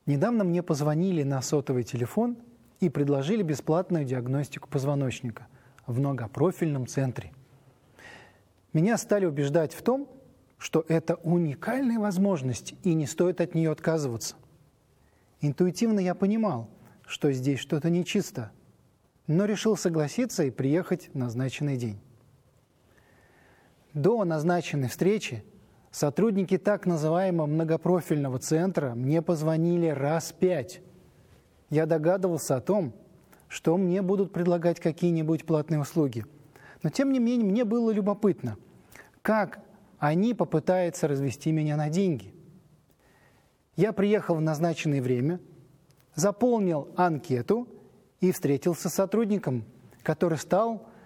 Недавно мне позвонили на сотовый телефон и предложили бесплатную диагностику позвоночника в многопрофильном центре. Меня стали убеждать в том, что это уникальная возможность и не стоит от нее отказываться. Интуитивно я понимал, что здесь что-то нечисто, но решил согласиться и приехать в назначенный день. До назначенной встречи сотрудники так называемого многопрофильного центра мне позвонили раз 5. Я догадывался о том, что мне будут предлагать какие-нибудь платные услуги. Но тем не менее мне было любопытно, как они попытаются развести меня на деньги. Я приехал в назначенное время, заполнил анкету и встретился с сотрудником, который стал